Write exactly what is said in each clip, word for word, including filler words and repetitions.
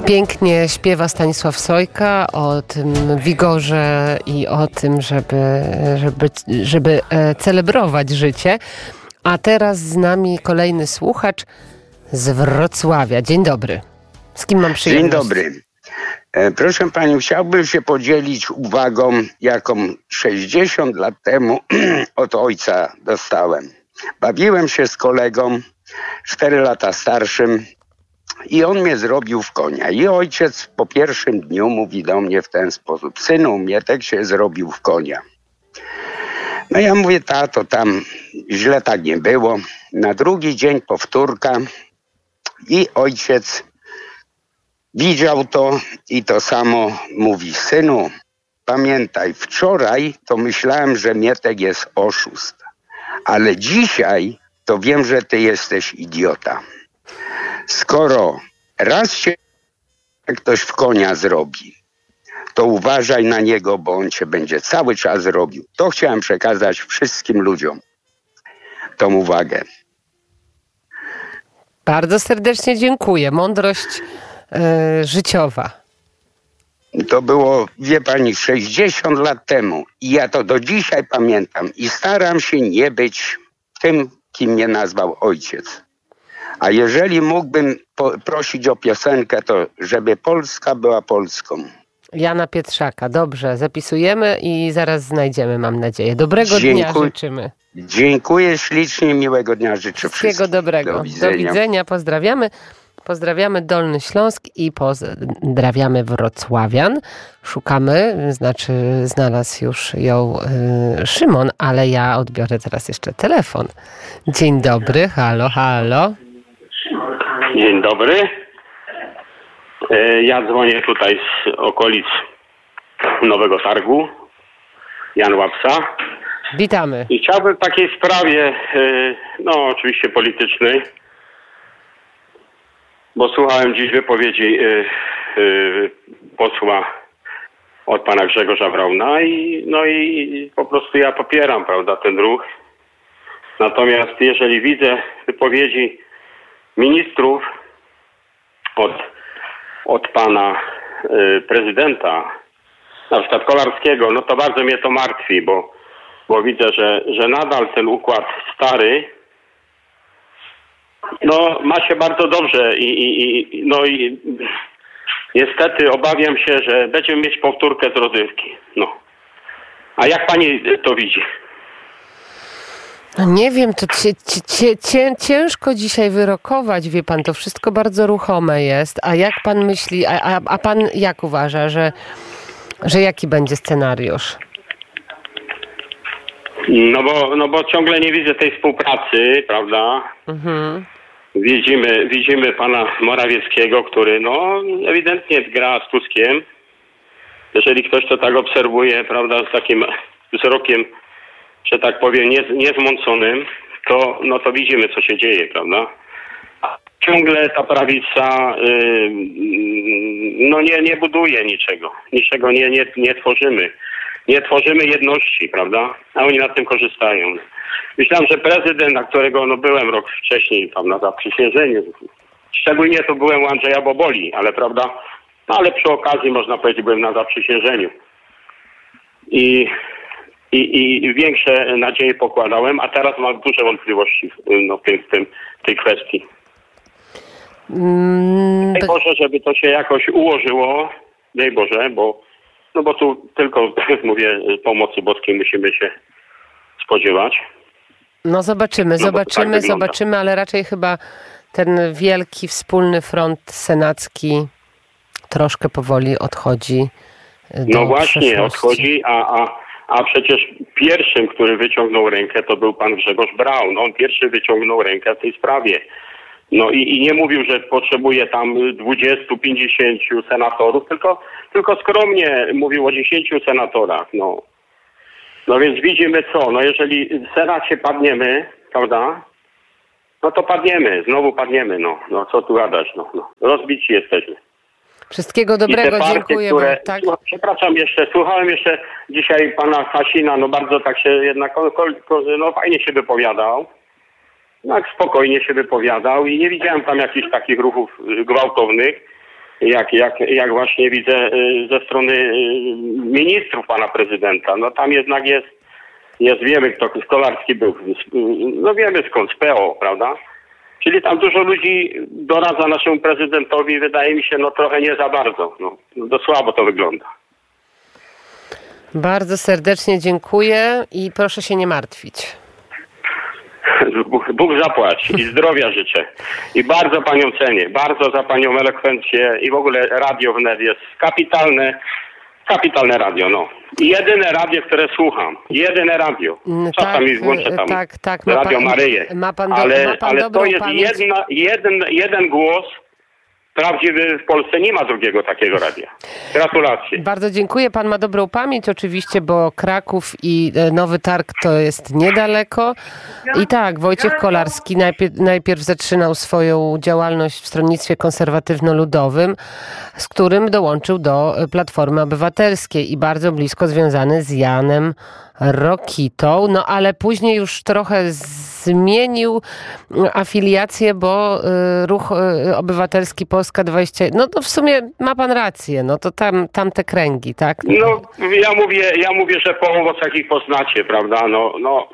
Pięknie śpiewa Stanisław Sojka o tym wigorze i o tym, żeby, żeby, żeby celebrować życie. A teraz z nami kolejny słuchacz z Wrocławia. Dzień dobry. Z kim mam przyjemność? Dzień dobry. Proszę Panią, chciałbym się podzielić uwagą, jaką sześćdziesiąt lat temu od ojca dostałem. Bawiłem się z kolegą, cztery lata starszym, i on mnie zrobił w konia. I ojciec po pierwszym dniu mówi do mnie w ten sposób: synu, Mietek się zrobił w konia. No ja mówię: tato, tam źle tak nie było. Na drugi dzień powtórka i ojciec widział to i to samo mówi: synu, pamiętaj, wczoraj to myślałem, że Mietek jest oszust, ale dzisiaj to wiem, że ty jesteś idiota. Skoro raz się ktoś w konia zrobi, to uważaj na niego, bo on cię będzie cały czas robił. To chciałem przekazać wszystkim ludziom, tą uwagę. Bardzo serdecznie dziękuję. Mądrość yy, życiowa. To było, wie pani, sześćdziesiąt lat temu i ja to do dzisiaj pamiętam i staram się nie być tym, kim mnie nazwał ojciec. A jeżeli mógłbym po- prosić o piosenkę, to żeby Polska była Polską. Jana Pietrzaka. Dobrze, zapisujemy i zaraz znajdziemy, mam nadzieję. Dobrego Dziękuję. dnia życzymy. Dziękuję ślicznie, miłego dnia życzę wszystkim. Wszystkiego dobrego. Do widzenia. Do widzenia. Pozdrawiamy. Pozdrawiamy Dolny Śląsk i pozdrawiamy wrocławian. Szukamy, znaczy znalazł już ją y, Szymon, ale ja odbiorę teraz jeszcze telefon. Dzień dobry, halo, halo. Dzień dobry. Ja dzwonię tutaj z okolic Nowego Targu, Jan Łapsa. Witamy. I chciałbym w takiej sprawie, no oczywiście politycznej, bo słuchałem dziś wypowiedzi posła od pana Grzegorza Brauna i no i po prostu ja popieram, prawda, ten ruch. Natomiast jeżeli widzę wypowiedzi ministrów od, od pana y, prezydenta, na przykład Kolarskiego, no to bardzo mnie to martwi, bo, bo widzę, że, że nadal ten układ stary no ma się bardzo dobrze i, i, i no i niestety obawiam się, że będziemy mieć powtórkę z rozrywki. No. A jak pani to widzi? No nie wiem, to cie, cie, cie, ciężko dzisiaj wyrokować, wie pan, to wszystko bardzo ruchome jest. A jak pan myśli, a, a, a pan jak uważa, że, że jaki będzie scenariusz? No bo, no bo ciągle nie widzę tej współpracy, prawda? Mhm. Widzimy, widzimy pana Morawieckiego, który no ewidentnie gra z Tuskiem. Jeżeli ktoś to tak obserwuje, prawda, z takim wzrokiem, że tak powiem, nie, niezmąconym, to, no to widzimy, co się dzieje, prawda? A ciągle ta prawica yy, no nie, nie buduje niczego. Niczego nie, nie, nie tworzymy. Nie tworzymy jedności, prawda? A oni na tym korzystają. Myślałem, że prezydent, na którego no, byłem rok wcześniej tam na zaprzysiężeniu, szczególnie to byłem u Andrzeja Boboli, ale prawda? No ale przy okazji, można powiedzieć, byłem na zaprzysiężeniu. I I, I większe nadzieje pokładałem, a teraz mam duże wątpliwości no, w, tym, w, tym, w tej kwestii. Mm, daj Boże, żeby to się jakoś ułożyło, daj Boże, bo, no bo tu tylko, jak mówię, pomocy boskiej musimy się spodziewać. No zobaczymy, no zobaczymy, tak zobaczymy, ale raczej chyba ten wielki wspólny front senacki troszkę powoli odchodzi do No właśnie, przeszłości. odchodzi, a... a A przecież pierwszym, który wyciągnął rękę, to był pan Grzegorz Braun. On pierwszy wyciągnął rękę w tej sprawie. No i, i nie mówił, że potrzebuje tam dwudziestu, pięćdziesięciu senatorów, tylko, tylko skromnie mówił o dziesięciu senatorach. No. no więc widzimy co, no jeżeli w Senacie padniemy, prawda, no to padniemy, znowu padniemy, no. No co tu gadać, no. no. Rozbici jesteśmy. Wszystkiego dobrego, partie, dziękuję. Które, bo, tak? słucha, przepraszam jeszcze, słuchałem jeszcze dzisiaj pana Hasina, no bardzo tak się jednak, no fajnie się wypowiadał. Tak spokojnie się wypowiadał i nie widziałem tam jakichś takich ruchów gwałtownych. jak, jak, jak właśnie widzę ze strony ministrów pana prezydenta. No tam jednak jest, jest wiemy kto Kolarski był, no wiemy skąd, z P O, prawda? Czyli tam dużo ludzi doradza naszemu prezydentowi, wydaje mi się, no trochę nie za bardzo. No, no słabo to wygląda. Bardzo serdecznie dziękuję i proszę się nie martwić. Bóg, Bóg zapłać i zdrowia życzę. I bardzo panią cenię, bardzo za panią elokwencję i w ogóle radio wnet jest kapitalne, kapitalne radio, no. I jedyne radio, które słucham. Jedyne radio. Czasami tak, włączę tam tak, tak, Radio pan, Maryję. Ma pan do, ale ma pan ale to jest pamięć. jedna, jeden, jeden głos prawdziwy w Polsce. Nie ma drugiego takiego radia. Gratulacje. Bardzo dziękuję. Pan ma dobrą pamięć oczywiście, bo Kraków i Nowy Targ to jest niedaleko. I tak, Wojciech Kolarski najpierw, najpierw zaczynał swoją działalność w Stronnictwie Konserwatywno-Ludowym, z którym dołączył do Platformy Obywatelskiej i bardzo blisko związany z Janem Rokitą, no ale później już trochę zmienił afiliację, bo y, Ruch y, Obywatelski Polska dwadzieścia, no to w sumie ma pan rację, no to tam, tam te kręgi, tak? No ja mówię, ja mówię, że po owocach ich poznacie, prawda, no, no.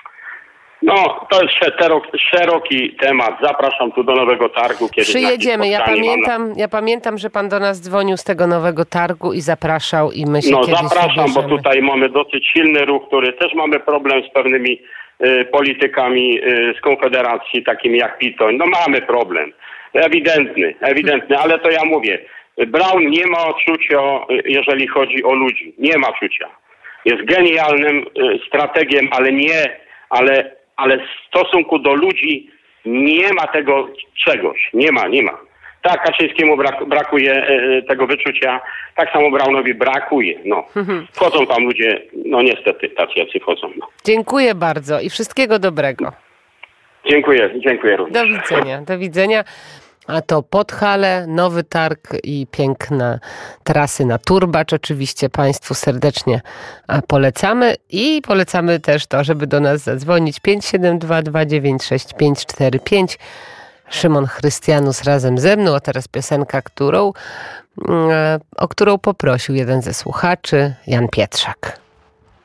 No, to jest szeroki, szeroki temat. Zapraszam tu do Nowego Targu. Kiedy przyjedziemy. Ja pamiętam, ja pamiętam, że pan do nas dzwonił z tego Nowego Targu i zapraszał i my się No kiedyś zapraszam, wybierzemy. bo tutaj mamy dosyć silny ruch, który też mamy problem z pewnymi y, politykami y, z Konfederacji, takimi jak Pitoń. No mamy problem. Ewidentny, ewidentny, ale to ja mówię. Braun nie ma czucia, jeżeli chodzi o ludzi. Nie ma czucia. Jest genialnym y, strategiem, ale nie, ale ale w stosunku do ludzi nie ma tego czegoś. Nie ma, nie ma. Tak, Kaczyńskiemu brak, brakuje e, tego wyczucia, tak samo Braunowi brakuje. No. Wchodzą tam ludzie, no niestety, tacy jacy wchodzą. No. Dziękuję bardzo i wszystkiego dobrego. Dziękuję, dziękuję również. Do widzenia, do widzenia. A to Podhale, Nowy Targ i piękne trasy na Turbacz. Oczywiście Państwu serdecznie polecamy i polecamy też to, żeby do nas zadzwonić pięć siedem dwa dwa dziewięć sześć pięć cztery pięć. Szymon Chrystianus razem ze mną, a teraz piosenka, którą, o którą poprosił jeden ze słuchaczy, Jan Pietrzak.